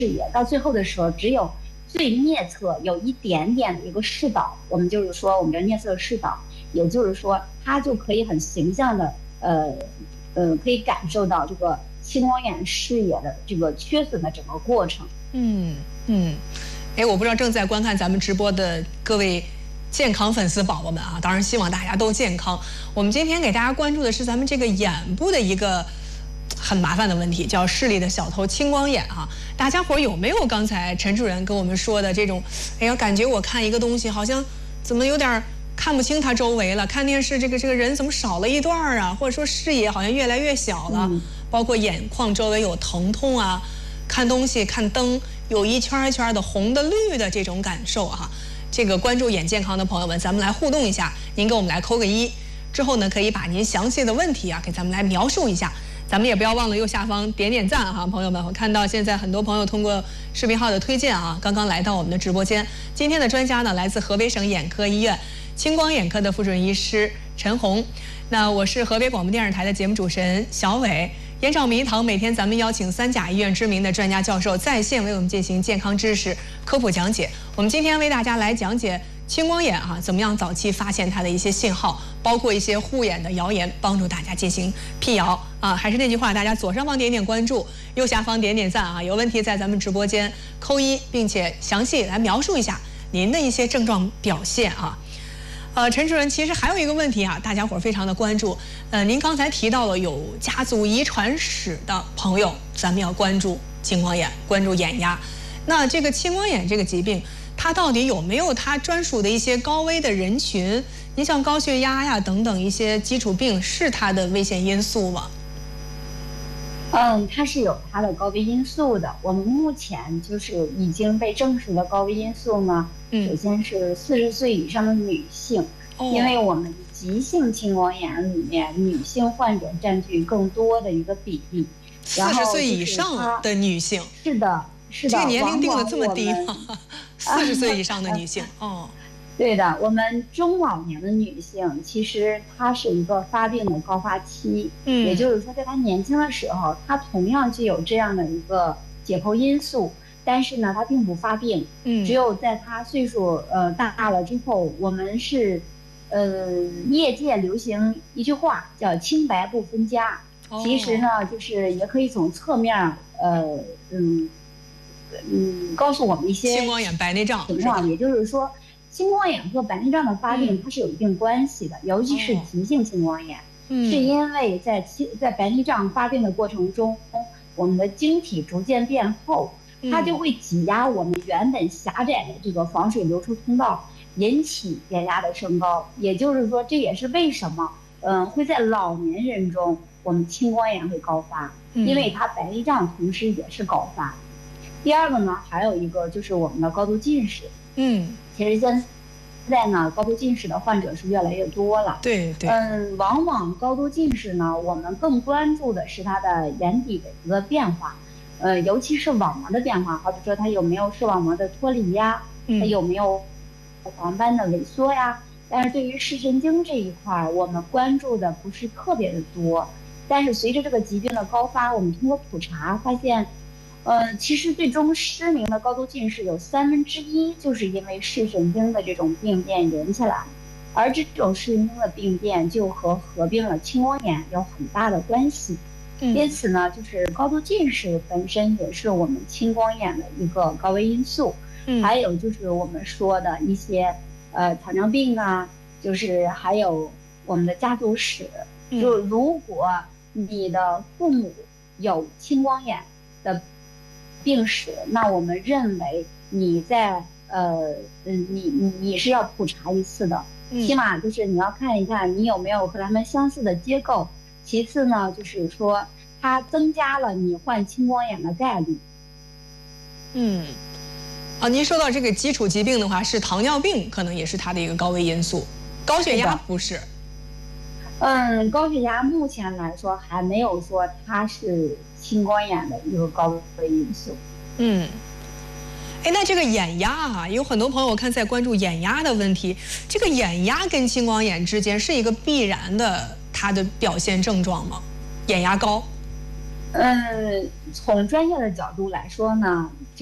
野，到最后的时候只有最颞侧有一点点的一个视导，我们就是说我们的颞侧视导，也就是说它就可以很形象的可以感受到这个青光眼视野的这个缺损的整个过程。 我不知道正在观看咱们直播的各位健康粉丝宝宝们啊，当然希望大家都健康。我们今天给大家关注的是咱们这个眼部的一个很麻烦的问题，叫视力的小偷青光眼啊。大家伙有没有刚才陈主任跟我们说的这种，感觉我看一个东西好像怎么有点看不清它周围了，看电视这个人怎么少了一段啊，或者说视野好像越来越小了，包括眼眶周围有疼痛啊，看东西看灯有一圈一圈的红的绿的这种感受啊。这个关注眼健康的朋友们，咱们来互动一下，您给我们来扣个1，之后呢可以把您详细的问题啊给咱们来描述一下。咱们也不要忘了右下方点赞哈，朋友们，我看到现在很多朋友通过视频号的推荐啊，刚刚来到我们的直播间。今天的专家呢来自河北省眼科医院青光眼科的副主任医师陈红。那我是河北广播电视台的节目主持人小伟。眼找迷堂，每天咱们邀请3甲医院知名的专家教授在线为我们进行健康知识科普讲解。我们今天为大家来讲解青光眼啊，怎么样早期发现它的一些信号，包括一些护眼的谣言，帮助大家进行辟谣啊。还是那句话，大家左上方点关注，右下方点赞啊。有问题在咱们直播间扣1，并且详细来描述一下您的一些症状表现啊。陈主任，其实还有一个问题啊，大家伙非常的关注。您刚才提到了有家族遗传史的朋友，咱们要关注青光眼，关注眼压。那这个青光眼这个疾病，它到底有没有它专属的一些高危的人群？您像高血压呀等等一些基础病，是它的危险因素吗？ 它是有它的高危因素的。我们目前就是已经被证实的高危因素呢，首先是40岁以上的女性，因为我们急性青光眼里面女性患者占据更多的一个比例。 40岁以上的女性， 是的，是的， 这个年龄定的这么低吗？40岁以上的女性， 对的，我们中老年的女性，其实她是一个发病的高发期，也就是说，在她年轻的时候，她同样具有这样的一个解剖因素，但是呢，她并不发病，只有在她岁数大了之后，我们是业界流行一句话叫青白不分家，其实呢，就是也可以从侧面告诉我们一些青光眼白内障情况，也就是说。青光眼和白内障的发病，它是有一定关系的，尤其是急性青光眼，是因为在白内障发病的过程中，我们的晶体逐渐变厚，它就会挤压我们原本狭窄的这个房水流出通道，引起眼压的升高。也就是说，这也是为什么会在老年人中我们青光眼会高发，因为它白内障同时也是高发。第二个呢，还有一个就是我们的高度近视。其实现在呢，高度近视的患者是越来越多了。 对。 往往高度近视呢，我们更关注的是它的眼底的一个变化，尤其是网膜的变化，好比说它有没有视网膜的脱离呀，它有没有黄斑的萎缩呀。但是对于视神经这一块，我们关注的不是特别的多。但是随着这个疾病的高发，我们通过普查发现。其实最终失明的高度近视有1/3就是因为视神经的这种病变引起来，而这种视神经的病变就和合并了青光眼有很大的关系。因此呢，就是高度近视本身也是我们青光眼的一个高危因素。还有就是我们说的一些糖尿病啊，就是还有我们的家族史。就如果你的父母有青光眼的病史，那我们认为你在你是要普查一次的，起码就是你要看一看你有没有和他们相似的结构。其次呢，就是说它增加了你患青光眼的概率。 您说到这个基础疾病的话，是糖尿病可能也是它的一个高危因素，高血压不是。 高血压目前来说还没有说它是青光眼的一个高危因素。 那这个眼压啊，有很多朋友我看在关注眼压的问题。这个眼压跟青光眼之间是一个必然的它的表现症状吗？眼压高？ 从专业的角度来说呢，